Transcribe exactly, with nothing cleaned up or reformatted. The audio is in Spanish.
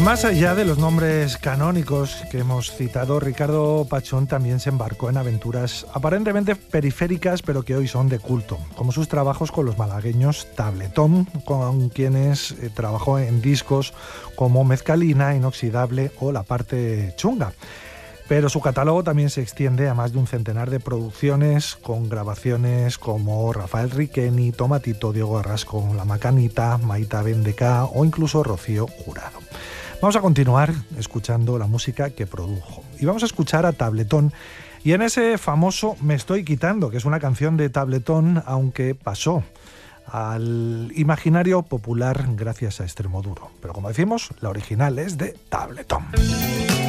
Más allá de los nombres canónicos que hemos citado, Ricardo Pachón también se embarcó en aventuras aparentemente periféricas, pero que hoy son de culto, como sus trabajos con los malagueños Tabletón, con quienes eh, trabajó en discos como Mezcalina, Inoxidable o La Parte Chunga. Pero su catálogo también se extiende a más de un centenar de producciones con grabaciones como Rafael Riqueni, Tomatito, Diego Arrasco, La Macanita, Maita Bendecá o incluso Rocío Jurado. Vamos a continuar escuchando la música que produjo. Y vamos a escuchar a Tabletón. Y en ese famoso Me Estoy Quitando, que es una canción de Tabletón, aunque pasó al imaginario popular gracias a Extremoduro. Pero como decimos, la original es de Tabletón.